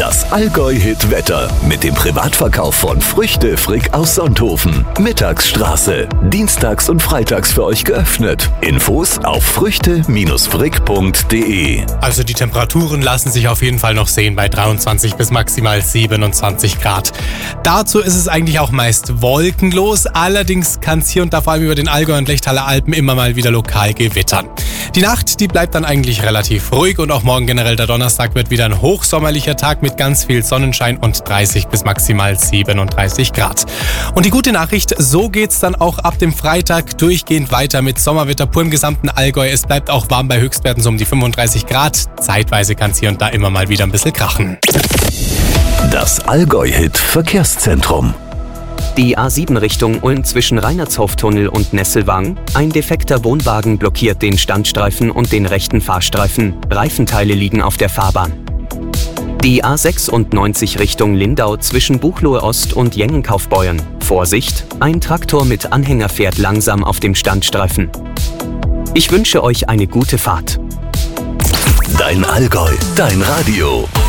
Das Allgäu-Hit-Wetter mit dem Privatverkauf von Früchte Frick aus Sonthofen. Mittagsstraße. Dienstags und freitags für euch geöffnet. Infos auf früchte-frick.de. Also die Temperaturen lassen sich auf jeden Fall noch sehen bei 23 bis maximal 27 Grad. Dazu ist es eigentlich auch meist wolkenlos. Allerdings kann es hier und da vor allem über den Allgäu und Lechtaler Alpen immer mal wieder lokal gewittern. Die Nacht, die bleibt dann eigentlich relativ ruhig und auch morgen generell der Donnerstag wird wieder ein hochsommerlicher Tag mit ganz viel Sonnenschein und 30 bis maximal 37 Grad. Und die gute Nachricht, so geht's dann auch ab dem Freitag durchgehend weiter mit Sommerwetter pur im gesamten Allgäu. Es bleibt auch warm bei Höchstwerten so um die 35 Grad. Zeitweise kann es hier und da immer mal wieder ein bisschen krachen. Das Allgäu-Hit Verkehrszentrum. Die A7 Richtung Ulm zwischen Reinertshoftunnel und Nesselwang. Ein defekter Wohnwagen blockiert den Standstreifen und den rechten Fahrstreifen. Reifenteile liegen auf der Fahrbahn. Die A96 Richtung Lindau zwischen Buchloe Ost und Jengenkaufbeuern. Vorsicht, ein Traktor mit Anhänger fährt langsam auf dem Standstreifen. Ich wünsche euch eine gute Fahrt. Dein Allgäu, dein Radio.